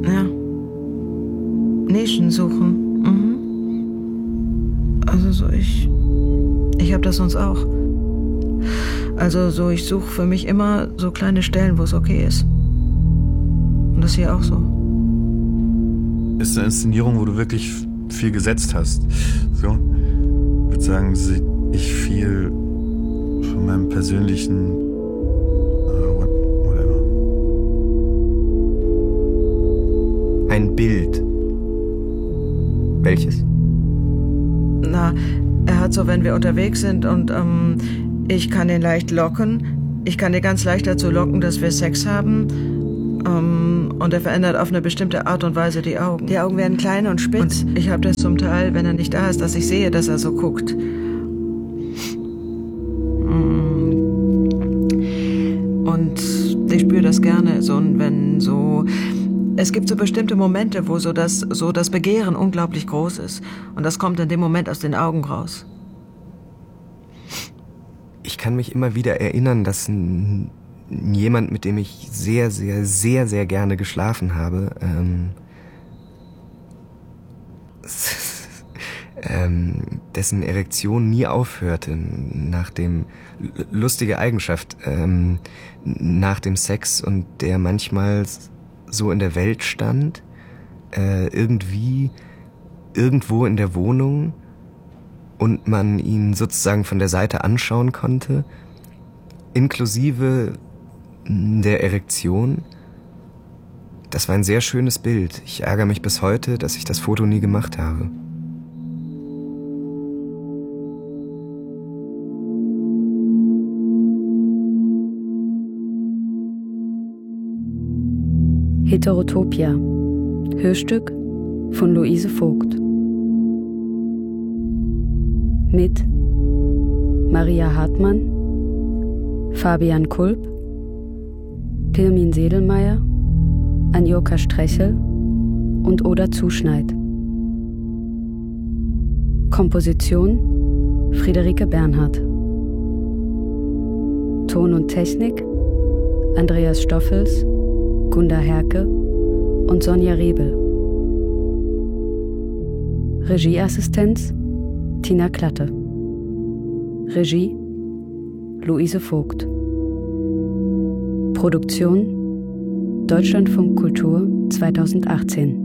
Ja. Nischen suchen. Also so ich habe das sonst auch. Also so ich suche für mich immer so kleine Stellen, wo es okay ist. Und das hier auch so. Ist eine Inszenierung, wo du wirklich viel gesetzt hast. So, ich würde sagen, ich viel von meinem persönlichen whatever. Ein Bild. Welches? Na, er hat so, wenn wir unterwegs sind und ich kann ihn leicht locken. Ich kann ihn ganz leicht dazu locken, dass wir Sex haben. Und er verändert auf eine bestimmte Art und Weise die Augen. Die Augen werden klein und spitz. Und ich habe das zum Teil, wenn er nicht da ist, dass ich sehe, dass er so guckt. Und ich spüre das gerne, es gibt so bestimmte Momente, wo so das Begehren unglaublich groß ist. Und das kommt in dem Moment aus den Augen raus. Ich kann mich immer wieder erinnern, dass jemand, mit dem ich sehr, sehr, sehr, sehr gerne geschlafen habe, dessen Erektion nie aufhörte, lustige Eigenschaft, nach dem Sex, und der manchmal so in der Welt stand, irgendwo in der Wohnung, und man ihn sozusagen von der Seite anschauen konnte, inklusive der Erektion. Das war ein sehr schönes Bild. Ich ärgere mich bis heute, dass ich das Foto nie gemacht habe. Heterotopia. Hörstück von Luise Vogt. Mit Maria Hartmann, Fabian Kulp, Pirmin Sedelmeier, Anjoka Strechel und Oda Zuschneid. Komposition Friederike Bernhardt. Ton und Technik Andreas Stoffels, Gunda Herke und Sonja Rebel. Regieassistenz Tina Klatte. Regie Luise Vogt. Produktion Deutschlandfunk Kultur 2018.